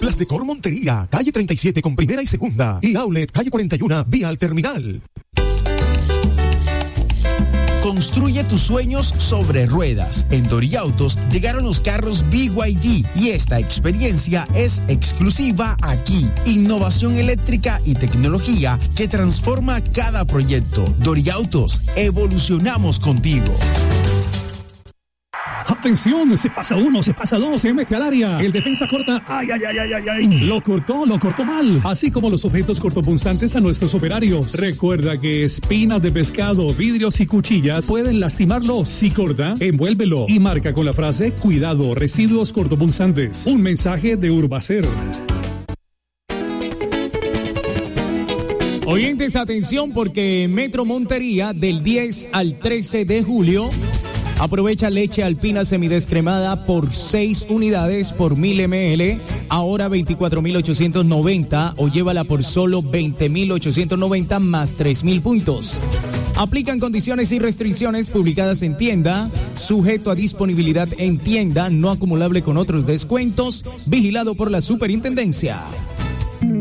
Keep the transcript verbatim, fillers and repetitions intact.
Las Decor Montería, calle treinta y siete con primera y segunda. Y Outlet, calle cuarenta y uno, vía al terminal. Construye tus sueños sobre ruedas. En Doriautos llegaron los carros B Y D y esta experiencia es exclusiva aquí. Innovación eléctrica y tecnología que transforma cada proyecto. Doriautos, evolucionamos contigo. Atención, se pasa uno, se pasa dos, se mete al área. El defensa corta. Ay, ay, ay, ay, ay, ay. Lo cortó, lo cortó mal. Así como los objetos cortopunzantes a nuestros operarios. Recuerda que espinas de pescado, vidrios y cuchillas pueden lastimarlo. Si corta, envuélvelo y marca con la frase cuidado, residuos cortopunzantes. Un mensaje de Urbacer. Oyentes, atención, porque en Metro Montería del diez al trece de julio aprovecha leche alpina semidescremada por seis unidades por mil mililitros, ahora veinticuatro mil ochocientos noventa, o llévala por solo veinte mil ochocientos noventa más tres mil puntos. Aplican condiciones y restricciones publicadas en tienda, sujeto a disponibilidad en tienda, no acumulable con otros descuentos, vigilado por la Superintendencia.